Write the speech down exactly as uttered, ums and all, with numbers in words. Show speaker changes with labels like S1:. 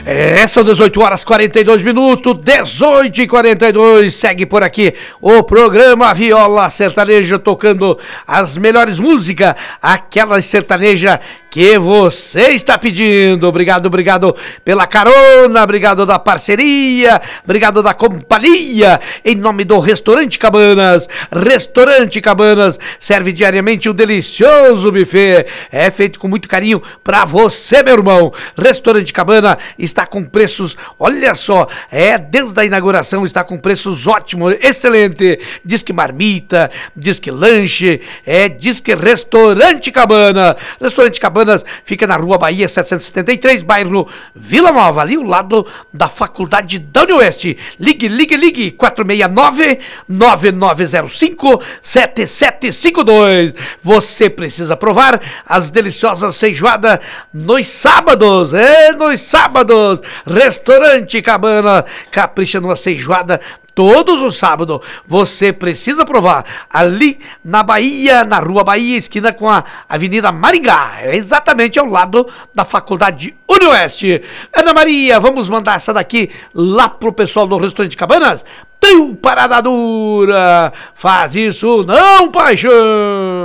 S1: É, são dezoito horas e quarenta e dois minutos, dezoito e quarenta e dois, segue por aqui o programa Viola Sertaneja, tocando as melhores músicas, aquelas sertaneja que você está pedindo. Obrigado, obrigado pela carona, obrigado da parceria, obrigado da companhia, em nome do Restaurante Cabanas. Restaurante Cabanas serve diariamente um delicioso buffet, é feito com muito carinho para você, meu irmão. Restaurante Cabana está com preços, olha só, é desde a inauguração está com preços ótimos, excelente. Diz que marmita, diz que lanche, é, diz que Restaurante Cabana. Restaurante Cabana fica na Rua Bahia setecentos e setenta e três, bairro Vila Nova, ali ao lado da Faculdade da Unioeste. Ligue, ligue, ligue, quatro seis nove, nove nove zero cinco, sete sete cinco dois. Você precisa provar as deliciosas feijoadas nos sábados, é, nos sábados. Restaurante Cabana, capricha numa feijoada todos os sábados. Você precisa provar ali na Bahia, na Rua Bahia, esquina com a Avenida Maringá, é exatamente ao lado da Faculdade Unioeste. Ana Maria, vamos mandar essa daqui lá pro pessoal do Restaurante Cabanas? Teu Parada Dura, faz isso não, paixão.